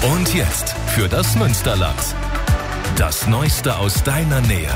Und jetzt für das Münsterland. Das Neueste aus deiner Nähe.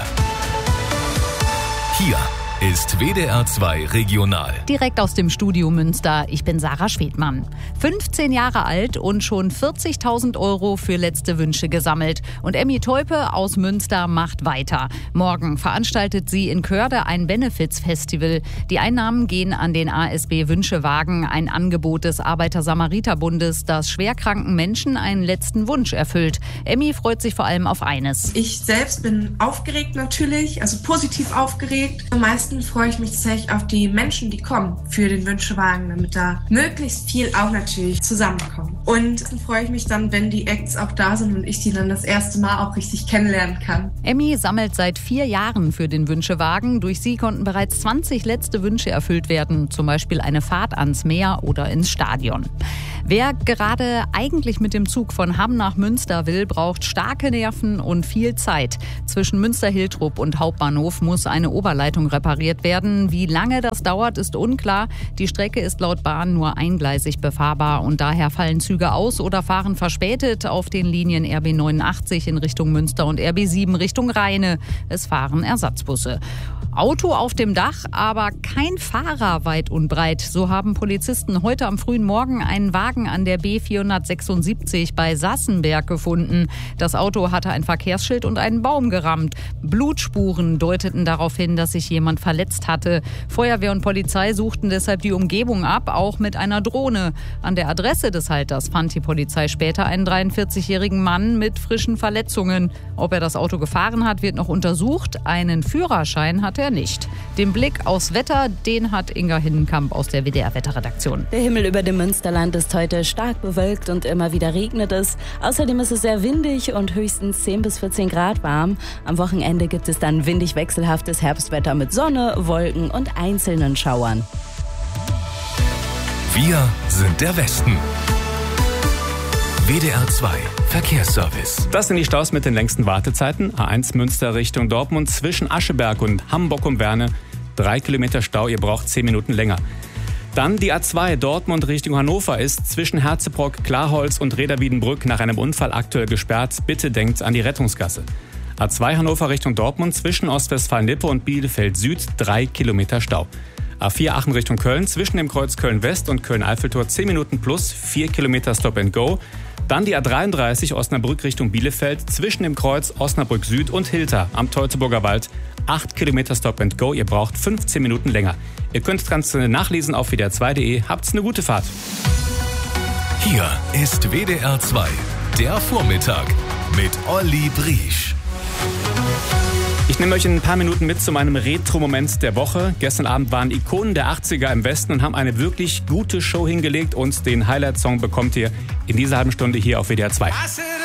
Hier ist WDR 2 Regional. Direkt aus dem Studio Münster. Ich bin Sarah Schwedmann. 15 Jahre alt und schon 40.000 € für letzte Wünsche gesammelt. Und Emmy Teupe aus Münster macht weiter. Morgen veranstaltet sie in Körde ein Benefits-Festival. Die Einnahmen gehen an den ASB Wünschewagen, ein Angebot des Arbeiter-Samariter-Bundes, das schwerkranken Menschen einen letzten Wunsch erfüllt. Emmy freut sich vor allem auf eines. Ich selbst bin aufgeregt natürlich, also positiv aufgeregt. Meistens freue ich mich tatsächlich auf die Menschen, die kommen für den Wünschewagen, damit da möglichst viel auch natürlich zusammenkommt. Und dann freue ich mich dann, wenn die Acts auch da sind und ich die dann das erste Mal auch richtig kennenlernen kann. Emmy sammelt seit 4 Jahren für den Wünschewagen. Durch sie konnten bereits 20 letzte Wünsche erfüllt werden, zum Beispiel eine Fahrt ans Meer oder ins Stadion. Wer gerade eigentlich mit dem Zug von Hamm nach Münster will, braucht starke Nerven und viel Zeit. Zwischen Münster-Hiltrup und Hauptbahnhof muss eine Oberleitung repariert werden. Wie lange das dauert, ist unklar. Die Strecke ist laut Bahn nur eingleisig befahrbar und daher fallen Züge aus oder fahren verspätet auf den Linien RB 89 in Richtung Münster und RB 7 Richtung Rheine. Es fahren Ersatzbusse. Auto auf dem Dach, aber kein Fahrer weit und breit. So haben Polizisten heute am frühen Morgen einen Wagen an der B476 bei Sassenberg gefunden. Das Auto hatte ein Verkehrsschild und einen Baum gerammt. Blutspuren deuteten darauf hin, dass sich jemand verletzt hatte. Feuerwehr und Polizei suchten deshalb die Umgebung ab, auch mit einer Drohne. An der Adresse des Halters fand die Polizei später einen 43-jährigen Mann mit frischen Verletzungen. Ob er das Auto gefahren hat, wird noch untersucht. Einen Führerschein hat er nicht. Den Blick aufs Wetter, den hat Inga Hinnenkamp aus der WDR-Wetterredaktion. Der Himmel über dem Münsterland ist heute stark bewölkt und immer wieder regnet es. Außerdem ist es sehr windig und höchstens 10 bis 14 Grad warm. Am Wochenende gibt es dann windig wechselhaftes Herbstwetter mit Sonne, Wolken und einzelnen Schauern. Wir sind der Westen. WDR 2 Verkehrsservice. Das sind die Staus mit den längsten Wartezeiten. A1 Münster Richtung Dortmund zwischen Ascheberg und Hamburg um Werne. 3 Kilometer Stau, ihr braucht 10 Minuten länger. Dann die A2 Dortmund Richtung Hannover ist zwischen Herzebrock, Klarholz und Reda-Wiedenbrück nach einem Unfall aktuell gesperrt. Bitte denkt an die Rettungsgasse. A2 Hannover Richtung Dortmund zwischen Ostwestfalen-Lippe und Bielefeld Süd 3 Kilometer Stau. A4 Aachen Richtung Köln zwischen dem Kreuz Köln-West und Köln-Eiffeltor 10 Minuten plus 4 Kilometer Stop and Go. Dann die A33 Osnabrück Richtung Bielefeld zwischen dem Kreuz Osnabrück Süd und Hilter am Teutoburger Wald. 8 Kilometer Stop and Go, ihr braucht 15 Minuten länger. Ihr könnt das Ganze nachlesen auf wdr2.de. Habt's eine gute Fahrt. Hier ist WDR 2, der Vormittag mit Olli Briesch. Ich nehme euch in ein paar Minuten mit zu meinem Retro-Moment der Woche. Gestern Abend waren Ikonen der 80er im Westen und haben eine wirklich gute Show hingelegt. Und den Highlight-Song bekommt ihr in dieser halben Stunde hier auf WDR 2.